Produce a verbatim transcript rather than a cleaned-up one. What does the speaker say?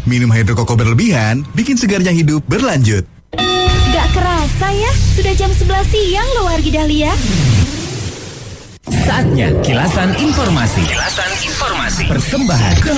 Minum Hydro Koko berlebihan bikin segarnya hidup berlanjut. Gak kerasa ya, sudah jam sebelas siang loh Wargi Dahlia. Saatnya kilasan informasi. Kilasan informasi. Persembahan